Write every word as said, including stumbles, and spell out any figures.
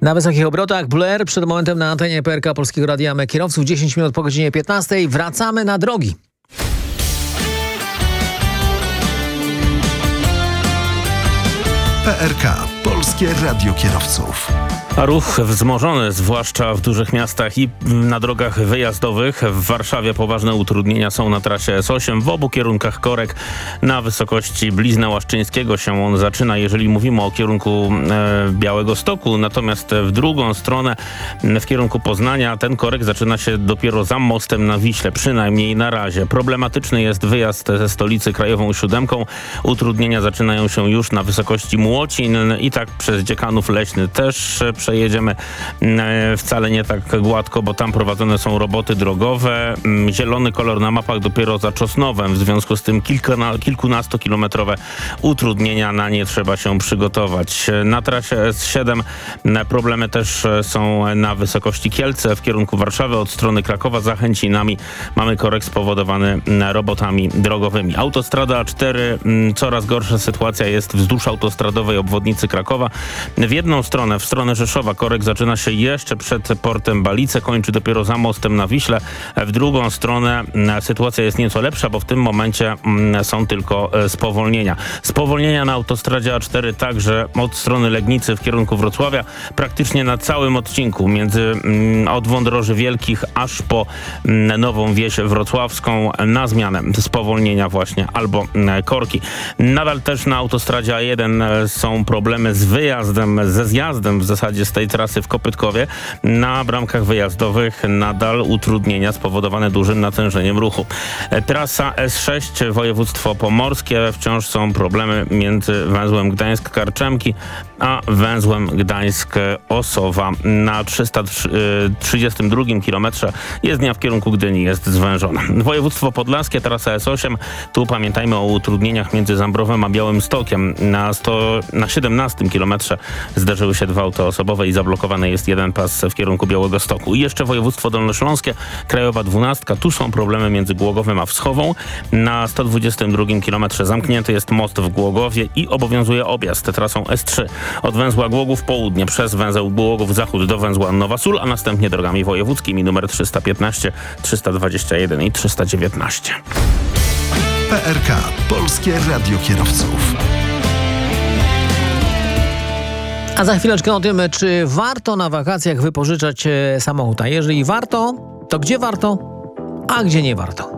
Na wysokich obrotach Blair przed momentem na antenie P R K Polskiego Radia My Kierowców. dziesięć minut po godzinie piętnastej. Wracamy na drogi. P R K Polskie Radio Kierowców. A ruch wzmożony, zwłaszcza w dużych miastach i na drogach wyjazdowych. W Warszawie poważne utrudnienia są na trasie S osiem. W obu kierunkach korek na wysokości Blizna Łaszczyńskiego się on zaczyna, jeżeli mówimy o kierunku e, Białegostoku. Natomiast w drugą stronę, w kierunku Poznania, ten korek zaczyna się dopiero za mostem na Wiśle, przynajmniej na razie. Problematyczny jest wyjazd ze stolicy krajową siódemką. Utrudnienia zaczynają się już na wysokości Młocin i tak przez Dziekanów Leśny też przejedziemy wcale nie tak gładko, bo tam prowadzone są roboty drogowe. Zielony kolor na mapach dopiero za Czosnowem. W związku z tym kilkuna, kilkunastokilometrowe utrudnienia, na nie trzeba się przygotować. Na trasie S siedem problemy też są na wysokości Kielce w kierunku Warszawy. Od strony Krakowa za Chęcinami mamy korek spowodowany robotami drogowymi. Autostrada A cztery, coraz gorsza sytuacja jest wzdłuż autostradowej obwodnicy Krakowa. W jedną stronę, w stronę Rzeszowa, korek zaczyna się jeszcze przed portem Balice, kończy dopiero za mostem na Wiśle. W drugą stronę sytuacja jest nieco lepsza, bo w tym momencie są tylko spowolnienia. Spowolnienia na autostradzie A cztery także od strony Legnicy w kierunku Wrocławia, praktycznie na całym odcinku między od Wądroży Wielkich aż po Nową Wieś Wrocławską, na zmianę spowolnienia właśnie albo korki. Nadal też na autostradzie A jeden są problemy z wyjazdem, ze zjazdem w zasadzie z tej trasy w Kopytkowie. Na bramkach wyjazdowych nadal utrudnienia spowodowane dużym natężeniem ruchu. Trasa S sześć, województwo pomorskie, wciąż są problemy między węzłem Gdańsk-Karczemki a węzłem Gdańsk-Osowa. Na trzysta trzydziestym drugim kilometrze jezdnia w kierunku Gdyni jest zwężona. Województwo podlaskie, trasa S osiem. Tu pamiętajmy o utrudnieniach między Zambrowem a Białymstokiem. Na, sto, na siedemnastym kilometrze zderzyły się dwa auta osobowe i zablokowany jest jeden pas w kierunku Białegostoku. I jeszcze województwo dolnośląskie, krajowa dwunastka. Tu są problemy między Głogowem a Wschową. Na sto dwudziestym drugim kilometrze zamknięty jest most w Głogowie i obowiązuje objazd trasą S trzy. Od węzła Głogów południe przez węzeł Głogów zachód do węzła Nowa Sól, a następnie drogami wojewódzkimi numer trzysta piętnaście, trzysta dwadzieścia jeden i trzysta dziewiętnaście. P R K Polskie Radio Kierowców. A za chwileczkę o tym, czy warto na wakacjach wypożyczać samochód. A jeżeli warto, to gdzie warto, a gdzie nie warto.